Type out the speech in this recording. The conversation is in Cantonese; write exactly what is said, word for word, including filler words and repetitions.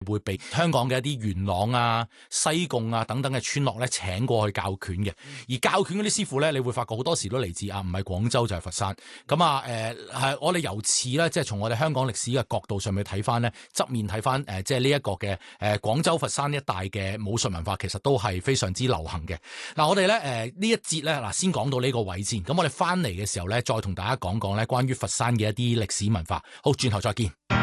會被香港嘅一啲元朗啊、西貢啊等等嘅村落咧請過去教拳嘅，而教拳嗰啲師傅咧，你會發覺好多時都嚟自啊，唔係廣州就係佛山。咁啊，誒、呃、係我哋由此咧，即係從我哋香港歷史嘅角度上面睇翻咧，側面睇翻誒，即係呢一個嘅誒廣州、佛山一帶嘅武術文化，其實都係非常之流行嘅。嗱，我哋咧誒呢一節咧嗱，先講到呢個位先。咁我哋翻嚟嘅時候咧，再同大家講講咧關於佛山嘅一啲歷史文化。好，轉頭再見。